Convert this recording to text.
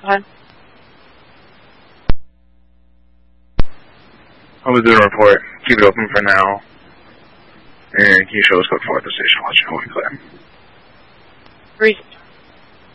ahead. I was doing a report. Keep it open for now. And can you show us code 4 at the station? I'll let you know when we clear.